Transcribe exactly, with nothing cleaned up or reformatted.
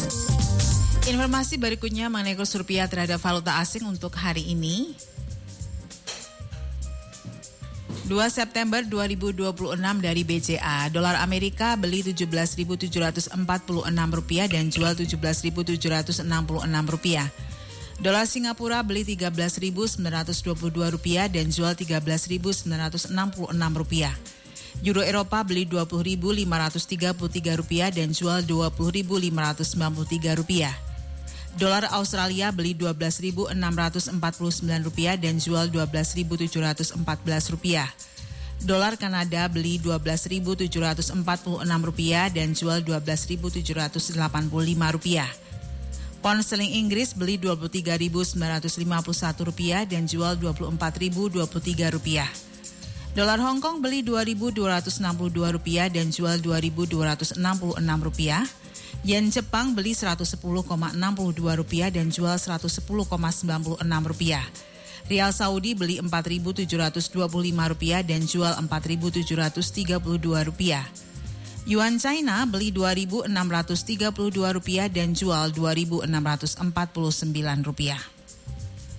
Informasi berikutnya mengenai kurs rupiah terhadap valuta asing untuk hari ini. dua September dua ribu dua puluh enam dari B C A, dolar Amerika beli tujuh belas ribu tujuh ratus empat puluh enam rupiah dan jual tujuh belas ribu tujuh ratus enam puluh enam rupiah. Dolar Singapura beli tiga belas ribu sembilan ratus dua puluh dua rupiah dan jual tiga belas ribu sembilan ratus enam puluh enam rupiah. Euro Eropa beli dua puluh ribu lima ratus tiga puluh tiga rupiah dan jual dua puluh ribu lima ratus sembilan puluh tiga rupiah. Dolar Australia beli dua belas ribu enam ratus empat puluh sembilan rupiah dan jual dua belas ribu tujuh ratus empat belas rupiah. Dolar Kanada beli dua belas ribu tujuh ratus empat puluh enam rupiah dan jual dua belas ribu tujuh ratus delapan puluh lima rupiah. Pound sterling Inggris beli dua puluh tiga ribu sembilan ratus lima puluh satu rupiah dan jual dua puluh empat ribu dua puluh tiga rupiah. Dolar Hong Kong beli dua ribu dua ratus enam puluh dua rupiah dan jual dua ribu dua ratus enam puluh enam rupiah. Yen Jepang beli seratus sepuluh koma enam dua rupiah dan jual seratus sepuluh koma sembilan puluh enam rupiah. Rial Saudi beli empat ribu tujuh ratus dua puluh lima rupiah dan jual empat ribu tujuh ratus tiga puluh dua rupiah. Yuan China beli dua ribu enam ratus tiga puluh dua rupiah dan jual dua ribu enam ratus empat puluh sembilan rupiah.